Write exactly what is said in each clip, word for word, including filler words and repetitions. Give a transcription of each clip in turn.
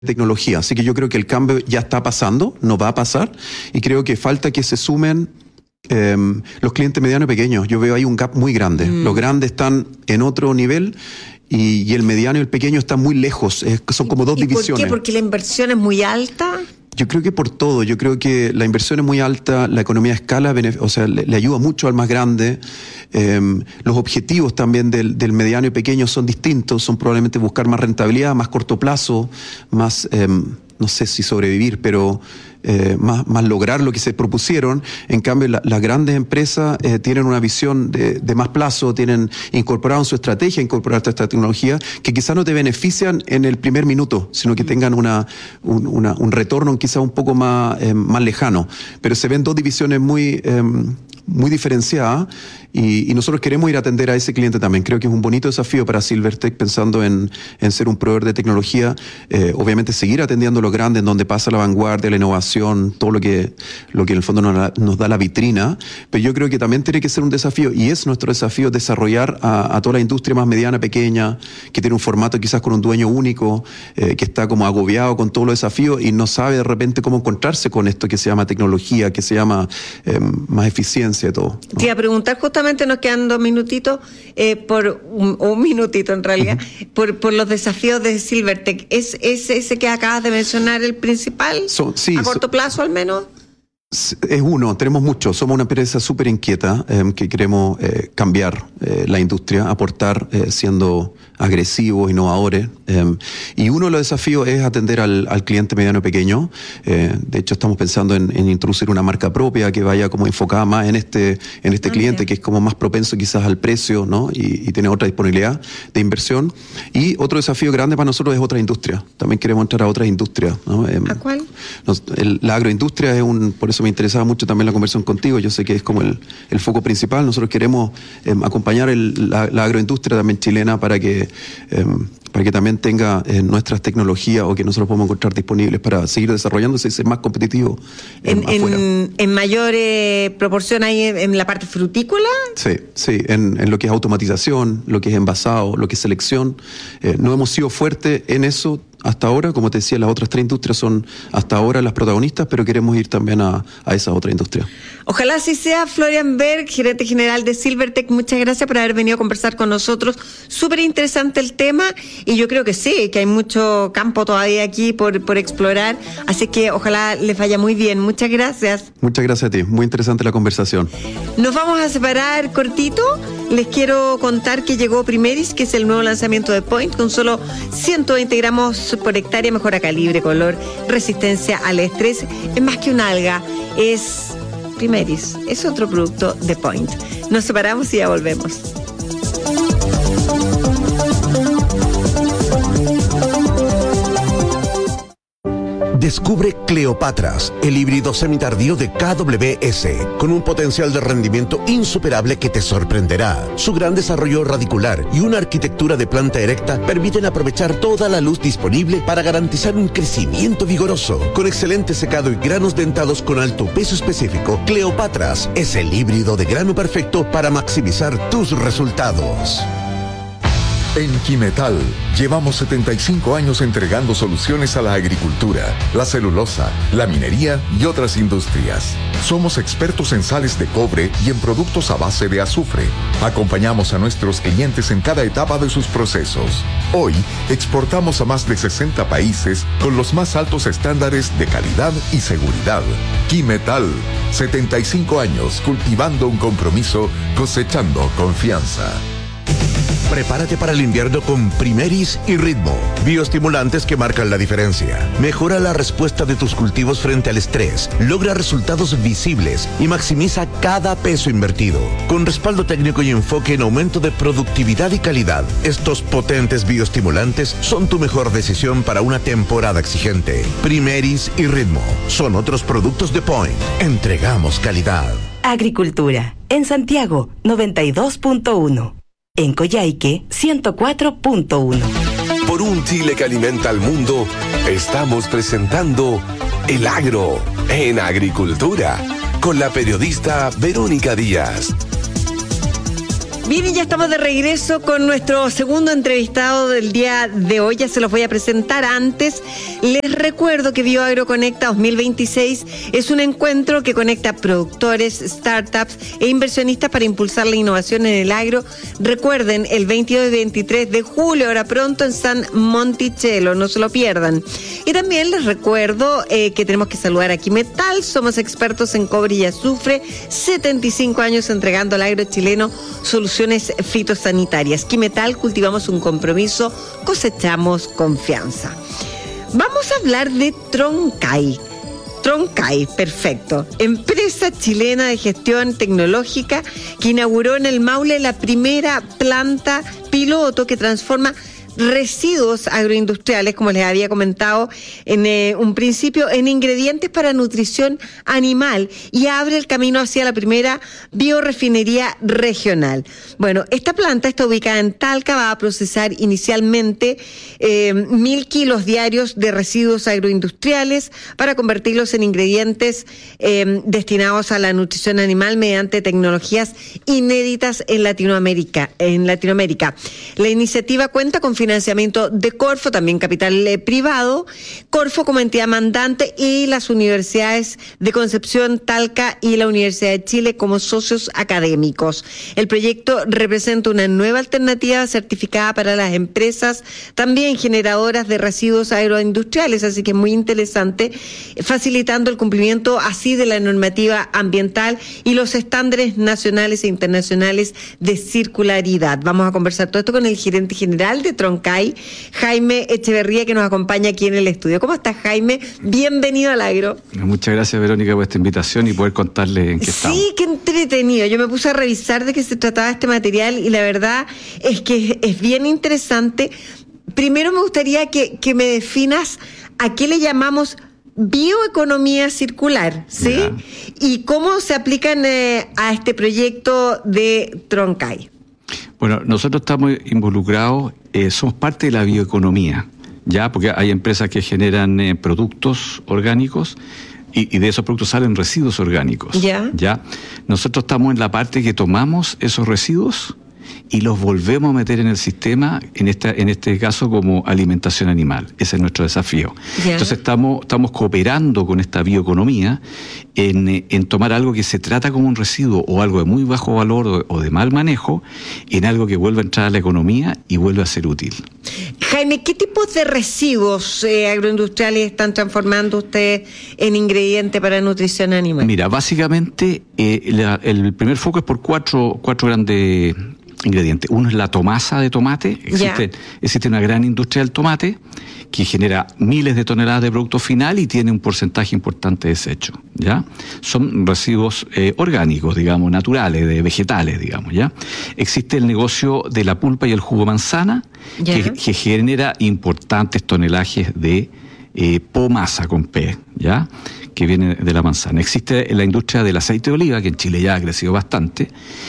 tecnología. Así que yo creo que el cambio ya está pasando, no va a pasar, y creo que falta que se sumen eh, los clientes medianos y pequeños. Yo veo ahí un gap muy grande. Mm. Los grandes están en otro nivel y, y el mediano y el pequeño están muy lejos. Es, son como dos ¿Y divisiones. ¿Por qué? ¿Porque la inversión es muy alta? Yo creo que por todo, yo creo que la inversión es muy alta, la economía a escala, o sea, le, le ayuda mucho al más grande. Eh, los objetivos también del, del mediano y pequeño son distintos, son probablemente buscar más rentabilidad, más corto plazo, más, eh, no sé si sobrevivir, pero eh, más, más lograr lo que se propusieron. En cambio, la, las grandes empresas eh, tienen una visión de, de más plazo, tienen incorporado en su estrategia, incorporar esta tecnología, que quizás no te benefician en el primer minuto, sino que tengan una, un, una, un retorno quizás un poco más, eh, más lejano. Pero se ven dos divisiones muy, eh, muy diferenciadas y, y nosotros queremos ir a atender a ese cliente también. Creo que es un bonito desafío para Silvertech pensando en, en ser un proveedor de tecnología, eh, obviamente seguir atendiendo a los grandes, en donde pasa la vanguardia, la innovación, todo lo que, lo que en el fondo nos, nos da la vitrina, pero yo creo que también tiene que ser un desafío, y es nuestro desafío desarrollar a, a toda la industria más mediana, pequeña, que tiene un formato quizás con un dueño único, eh, que está como agobiado con todos los desafíos y no sabe de repente cómo encontrarse con esto que se llama tecnología, que se llama eh, más eficiencia y todo, ¿no? Te iba a preguntar, justamente nos quedan dos minutitos, eh, por un, un minutito en realidad, uh-huh. por, por los desafíos de Silvertech. ¿Es, es ese que acabas de mencionar el principal? So, sí, ¿A corto so, plazo al menos? Es uno, tenemos muchos. Somos una empresa súper inquieta eh, que queremos eh, cambiar eh, la industria, aportar eh, siendo agresivos, innovadores. Eh, y uno de los desafíos es atender al, al cliente mediano y pequeño. Eh, de hecho, estamos pensando en, en introducir una marca propia que vaya como enfocada más en este, en este okay. cliente, que es como más propenso quizás al precio, ¿no? Y, y tiene otra disponibilidad de inversión. Y otro desafío grande para nosotros es otra industria. También queremos entrar a otras industrias, ¿no? Eh, ¿A cuál? Nos, el, la agroindustria es un, por eso me interesaba mucho también la conversación contigo. Yo sé que es como el, el foco principal. Nosotros queremos eh, acompañar el, la, la agroindustria también chilena para que, eh, para que también tenga eh, nuestras tecnologías o que nosotros podamos encontrar disponibles para seguir desarrollándose y ser más competitivos eh, en, afuera. En, en mayor eh, proporción ahí en, en la parte frutícola. Sí, sí, en, en lo que es automatización, lo que es envasado, lo que es selección. Eh, no hemos sido fuertes en eso hasta ahora. Como te decía, las otras tres industrias son hasta ahora las protagonistas, pero queremos ir también a, a esa otra industria. Ojalá así sea. Florian Berg, gerente general de Silvertech, muchas gracias por haber venido a conversar con nosotros. Súper interesante el tema y yo creo que sí, que hay mucho campo todavía aquí por, por explorar, así que ojalá les vaya muy bien. Muchas gracias. Muchas gracias a ti, muy interesante la conversación. Nos vamos a separar cortito. Les quiero contar que llegó Primeris, que es el nuevo lanzamiento de Point, con solo ciento veinte gramos por hectárea, mejora calibre, color, resistencia al estrés. Es más que una alga, es Primeris, es otro producto de Point. Nos separamos y ya volvemos. Descubre Cleopatras, el híbrido semitardío de K W S, con un potencial de rendimiento insuperable que te sorprenderá. Su gran desarrollo radicular y una arquitectura de planta erecta permiten aprovechar toda la luz disponible para garantizar un crecimiento vigoroso. Con excelente secado y granos dentados con alto peso específico, Cleopatras es el híbrido de grano perfecto para maximizar tus resultados. En Quimetal llevamos setenta y cinco años entregando soluciones a la agricultura, la celulosa, la minería y otras industrias. Somos expertos en sales de cobre y en productos a base de azufre. Acompañamos a nuestros clientes en cada etapa de sus procesos. Hoy exportamos a más de sesenta países con los más altos estándares de calidad y seguridad. Quimetal, setenta y cinco años cultivando un compromiso, cosechando confianza. Prepárate para el invierno con Primeris y Ritmo, bioestimulantes que marcan la diferencia. Mejora la respuesta de tus cultivos frente al estrés, logra resultados visibles y maximiza cada peso invertido. Con respaldo técnico y enfoque en aumento de productividad y calidad, estos potentes bioestimulantes son tu mejor decisión para una temporada exigente. Primeris y Ritmo son otros productos de Point. Entregamos calidad. Agricultura. En Santiago, noventa y dos punto uno. En Coyhaique, ciento cuatro punto uno. Por un Chile que alimenta al mundo, estamos presentando El Agro en Agricultura con la periodista Verónica Díaz. Bien, y ya estamos de regreso con nuestro segundo entrevistado del día de hoy. Ya se los voy a presentar. Antes, les recuerdo que BioAgro Conecta dos mil veintiséis es un encuentro que conecta productores, startups e inversionistas para impulsar la innovación en el agro. Recuerden, el veintidós y veintitrés de julio, ahora pronto, en San Monticello, no se lo pierdan. Y también les recuerdo eh, que tenemos que saludar a Quimetal. Somos expertos en cobre y azufre, setenta y cinco años entregando al agro chileno soluciones fitosanitarias. Quimetal, cultivamos un compromiso, cosechamos confianza. Vamos a hablar de Troncay. Troncay, perfecto. Empresa chilena de gestión tecnológica que inauguró en el Maule la primera planta piloto que transforma residuos agroindustriales, como les había comentado en eh, un principio, en ingredientes para nutrición animal, y abre el camino hacia la primera biorefinería regional. Bueno, esta planta está ubicada en Talca, va a procesar inicialmente eh, mil kilos diarios de residuos agroindustriales para convertirlos en ingredientes eh, destinados a la nutrición animal mediante tecnologías inéditas en Latinoamérica. En Latinoamérica. La iniciativa cuenta con financiamiento de Corfo, también capital eh, privado, Corfo como entidad mandante y las universidades de Concepción, Talca y la Universidad de Chile como socios académicos. El proyecto representa una nueva alternativa certificada para las empresas, también generadoras de residuos agroindustriales, así que es muy interesante, facilitando el cumplimiento así de la normativa ambiental y los estándares nacionales e internacionales de circularidad. Vamos a conversar todo esto con el gerente general de Troncay, Jaime Echeverría, que nos acompaña aquí en el estudio. ¿Cómo estás, Jaime? Bienvenido al agro. Muchas gracias, Verónica, por esta invitación y poder contarle en qué estamos. Sí, qué entretenido. Yo me puse a revisar de qué se trataba este material y la verdad es que es bien interesante. Primero me gustaría que, que me definas a qué le llamamos bioeconomía circular, ¿sí? Ya. Y cómo se aplican eh, a este proyecto de Troncay. Bueno, nosotros estamos involucrados, eh, somos parte de la bioeconomía, ya, porque hay empresas que generan eh, productos orgánicos y, y de esos productos salen residuos orgánicos. Ya. Ya. Nosotros estamos en la parte que tomamos esos residuos y los volvemos a meter en el sistema, en esta, en este caso como alimentación animal. Ese es nuestro desafío. Yeah. Entonces estamos, estamos cooperando con esta bioeconomía en, en tomar algo que se trata como un residuo o algo de muy bajo valor o, o de mal manejo, en algo que vuelva a entrar a la economía y vuelva a ser útil. Jaime, ¿qué tipos de residuos eh, agroindustriales están transformando ustedes en ingredientes para nutrición animal? Mira, básicamente eh, la, el primer foco es por cuatro, cuatro grandes ingredientes. Uno es la tomasa de tomate. Existe, existe una gran industria del tomate que genera miles de toneladas de producto final y tiene un porcentaje importante de desecho, ¿ya? Son residuos eh, orgánicos, digamos, naturales, de vegetales, digamos, ¿ya? Existe el negocio de la pulpa y el jugo manzana, que, que genera importantes tonelajes de eh, pomasa con P, ¿ya? Que viene de la manzana. Existe la industria del aceite de oliva, que en Chile ya ha crecido bastante,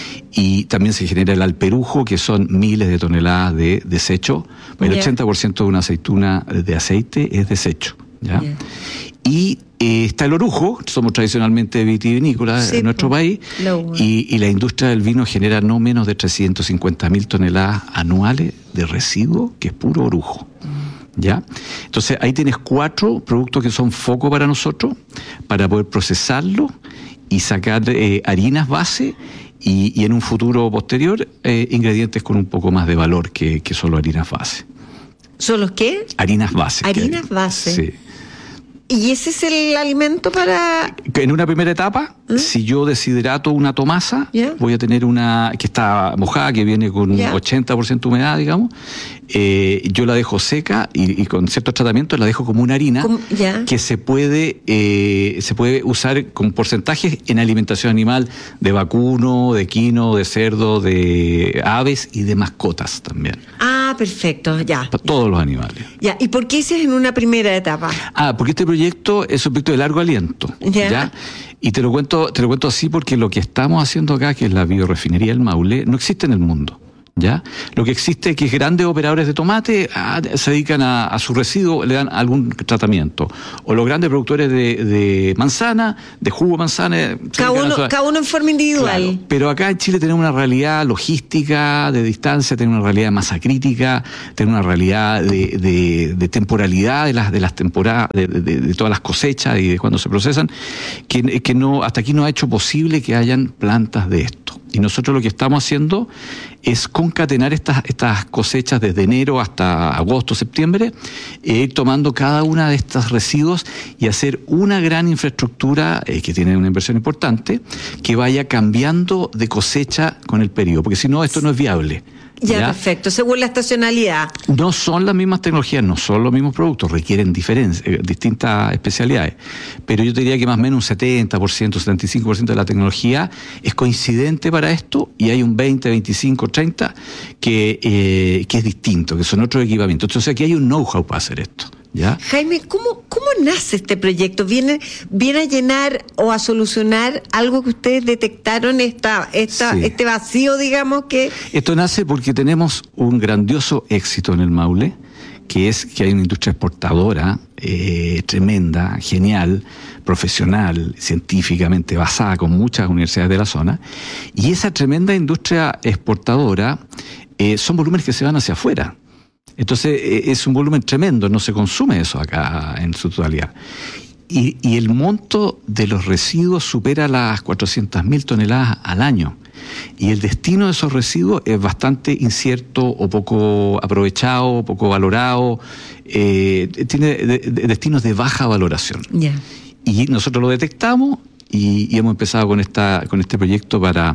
y también se genera el alperujo, que son miles de toneladas de desecho. El yeah. ochenta por ciento de una aceituna de aceite es desecho, ¿ya? Yeah. Y eh, está el orujo, somos tradicionalmente vitivinícolas sí, en nuestro país, y, y la industria del vino genera no menos de trescientas cincuenta mil toneladas anuales de residuo, que es puro orujo. ¿Ya? Entonces ahí tienes cuatro productos que son foco para nosotros, para poder procesarlo y sacar eh, harinas base y, y en un futuro posterior eh, ingredientes con un poco más de valor que, que solo harinas base. ¿Son los qué? Harinas base. Harinas base. Sí. ¿Y ese es el alimento para...? En una primera etapa, ¿Mm? si yo deshidrato una tomasa, yeah. voy a tener una que está mojada, que viene con yeah. ochenta por ciento humedad, digamos. Eh, yo la dejo seca y, y con ciertos tratamientos la dejo como una harina yeah. que se puede eh, se puede usar con porcentajes en alimentación animal de vacuno, de equino, de cerdo, de aves y de mascotas también. Ah, perfecto, ya. Para todos los animales. Ya, ¿y por qué ese es en una primera etapa? Ah, porque este proyecto es un proyecto de largo aliento. Ya. ¿ya? Y te lo cuento, te lo cuento así porque lo que estamos haciendo acá, que es la biorefinería del Maule, no existe en el mundo. ¿Ya? Lo que existe es que grandes operadores de tomate ah, se dedican a, a su residuo, le dan algún tratamiento. O los grandes productores de, de manzana, de jugo de manzana. Cada uno, su... cada uno en forma individual. Claro, pero acá en Chile tenemos una realidad logística, de distancia, tenemos una realidad de masa crítica, tenemos una realidad de, de, de temporalidad de las, de las temporadas, de, de, de todas las cosechas y de cuando se procesan, que, que no, hasta aquí no ha hecho posible que hayan plantas de esto. Y nosotros lo que estamos haciendo es concatenar estas, estas cosechas desde enero hasta agosto, septiembre, e ir tomando cada una de estos residuos y hacer una gran infraestructura eh, que tiene una inversión importante, que vaya cambiando de cosecha con el periodo, porque si no, esto no es viable. Ya, ¿ya? Perfecto, según la estacionalidad. No son las mismas tecnologías, no son los mismos productos, requieren diferencias, eh, distintas especialidades. Pero yo te diría que más o menos un setenta por ciento, setenta y cinco por ciento de la tecnología es coincidente para esto, y hay un veinte, veinticinco, treinta que, eh, que es distinto, que son otros equipamientos. Entonces aquí hay un know-how para hacer esto. ¿Ya? Jaime, ¿cómo, cómo nace este proyecto? ¿Viene, viene a llenar o a solucionar algo que ustedes detectaron, esta, esta, sí. este vacío, digamos que... Esto nace porque tenemos un grandioso éxito en el Maule, que es que hay una industria exportadora eh, tremenda, genial, profesional, científicamente basada, con muchas universidades de la zona, y esa tremenda industria exportadora eh, son volúmenes que se van hacia afuera. Entonces es un volumen tremendo, no se consume eso acá en su totalidad. Y, y el monto de los residuos supera las cuatrocientas mil toneladas al año. Y el destino de esos residuos es bastante incierto o poco aprovechado, poco valorado, eh, tiene de, de destinos de baja valoración. Yeah. Y nosotros lo detectamos y, y hemos empezado con, esta, con este proyecto para...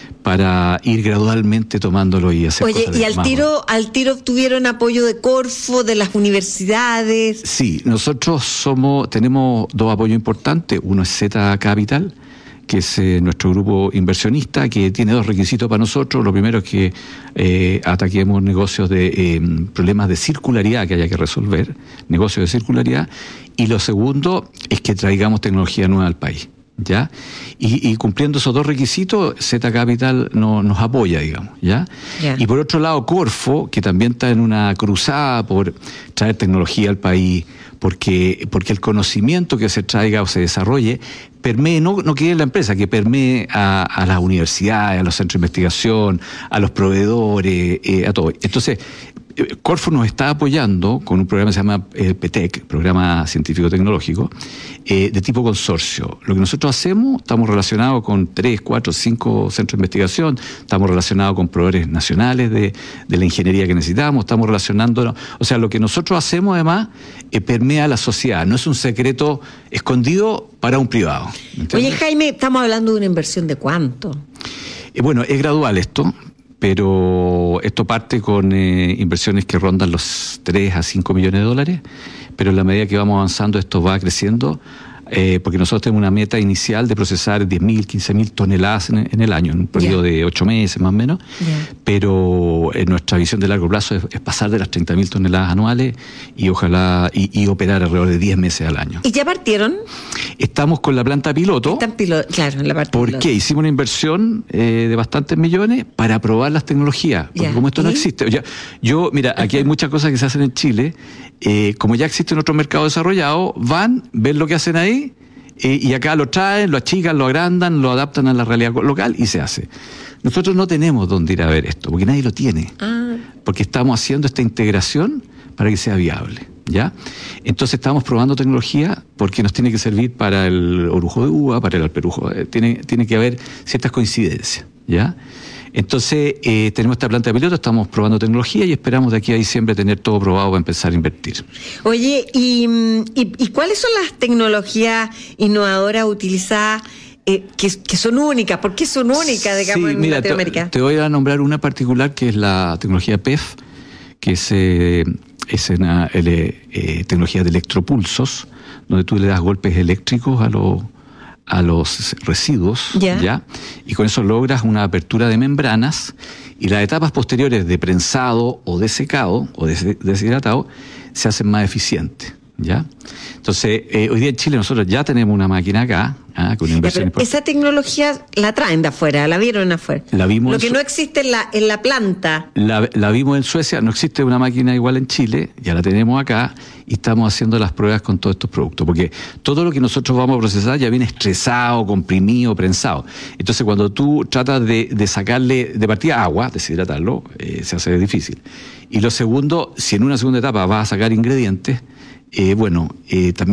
para ir gradualmente tomándolo y hacer Oye, cosas y al tiro, buenas. al tiro tuvieron apoyo de Corfo, de las universidades. Sí, nosotros somos, tenemos dos apoyos importantes. Uno es Z Capital, que es eh, nuestro grupo inversionista, que tiene dos requisitos para nosotros. Lo primero es que eh, ataquemos negocios de eh, problemas de circularidad que haya que resolver, negocios de circularidad. Y lo segundo es que traigamos tecnología nueva al país. ¿Ya? Y, y cumpliendo esos dos requisitos, Z Capital no, nos apoya, digamos, ¿ya? Yeah. Y por otro lado, Corfo, que también está en una cruzada por traer tecnología al país, porque, porque el conocimiento que se traiga o se desarrolle permee, no, no quede en la empresa, que permee a, a las universidades, a los centros de investigación, a los proveedores, eh, a todo. Entonces, Corfo nos está apoyando con un programa que se llama eh, P T E C, Programa Científico Tecnológico, eh, de tipo consorcio. Lo que nosotros hacemos, estamos relacionados con tres, cuatro, cinco centros de investigación, estamos relacionados con proveedores nacionales de, de la ingeniería que necesitamos, estamos relacionándonos, o sea, lo que nosotros hacemos además eh, permea a la sociedad, no es un secreto escondido para un privado. ¿Entiendes? Oye, Jaime, estamos hablando de una inversión de ¿cuánto? Eh, bueno, es gradual esto, pero esto parte con eh, inversiones que rondan los tres a cinco millones de dólares, pero en la medida que vamos avanzando esto va creciendo, eh, porque nosotros tenemos una meta inicial de procesar diez mil, quince mil toneladas en, en el año, en un periodo yeah. de ocho meses más o menos, yeah. pero en nuestra visión de largo plazo es, es pasar de las treinta mil toneladas anuales y ojalá y, y operar alrededor de diez meses al año. ¿Y ya partieron? Estamos con la planta piloto. Están pilo- claro, en la parte ¿Por piloto. qué? Hicimos una inversión eh, de bastantes millones para probar las tecnologías, porque ya. como esto ¿Y? no existe. Ya, yo, mira, aquí hay muchas cosas que se hacen en Chile, eh, como ya existe en otro mercado desarrollado, van, ven lo que hacen ahí, eh, y acá lo traen, lo achican, lo agrandan, lo adaptan a la realidad local y se hace. Nosotros no tenemos dónde ir a ver esto, porque nadie lo tiene, ah. porque estamos haciendo esta integración para que sea viable. ¿Ya? Entonces estamos probando tecnología porque nos tiene que servir para el orujo de uva, para el alperujo, eh, tiene, tiene que haber ciertas coincidencias, ¿ya? Entonces eh, tenemos esta planta de piloto, estamos probando tecnología y esperamos de aquí a diciembre tener todo probado para empezar a invertir. Oye, ¿y, y, y cuáles son las tecnologías innovadoras utilizadas eh, que, que son únicas? ¿Por qué son únicas, digamos, sí, en mira, Latinoamérica? Te, te voy a nombrar una particular que es la tecnología P E F, que es... Eh, es una eh, tecnología de electropulsos, donde tú le das golpes eléctricos a, lo, a los residuos, yeah. ¿ya? Y con eso logras una apertura de membranas, y las etapas posteriores de prensado o de secado o de deshidratado se hacen más eficientes, ¿ya? Entonces, eh, hoy día en Chile nosotros ya tenemos una máquina acá, ¿ah? Con una inversión ya, esa tecnología la traen de afuera, la vieron afuera. La vimos Lo que Su- no existe en la, en la planta. La, la vimos en Suecia, no existe una máquina igual en Chile, ya la tenemos acá y estamos haciendo las pruebas con todos estos productos, porque todo lo que nosotros vamos a procesar ya viene estresado, comprimido, prensado. Entonces, cuando tú tratas de, de sacarle de partida agua, deshidratarlo, eh, se hace difícil. Y lo segundo, si en una segunda etapa vas a sacar ingredientes, eh, bueno, eh, también